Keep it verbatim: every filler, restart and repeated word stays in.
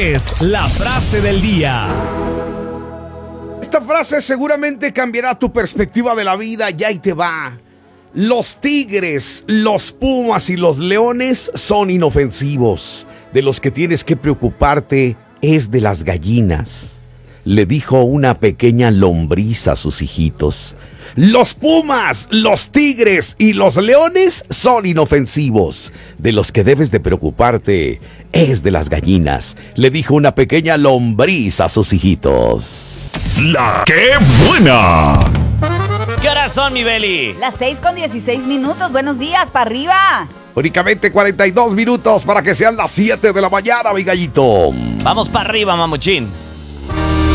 es la frase del día. Esta frase seguramente cambiará tu perspectiva de la vida. Ya ahí te va. Los tigres, los pumas y los leones son inofensivos. De los que tienes que preocuparte es de las gallinas, le dijo una pequeña lombriz a sus hijitos. Los pumas, los tigres y los leones son inofensivos. De los que debes de preocuparte es de las gallinas, le dijo una pequeña lombriz a sus hijitos. ¡La qué buena! ¿Qué horas son, mi Beli? Las seis con dieciséis minutos. Buenos días, para arriba. Únicamente cuarenta y dos minutos para que sean las siete de la mañana, mi gallito. Vamos para arriba, mamuchín.